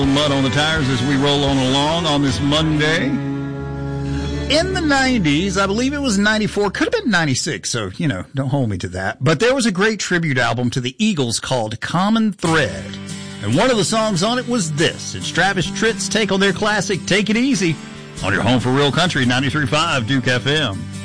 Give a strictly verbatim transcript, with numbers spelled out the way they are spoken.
Mud on the tires as we roll on along on this Monday. In the nineties, I believe it was ninety-four, could have been ninety-six, so, you know, don't hold me to that. But there was a great tribute album to the Eagles called Common Thread. And one of the songs on it was this. It's Travis Tritt's take on their classic Take It Easy on your home for real country, ninety-three point five Duke F M.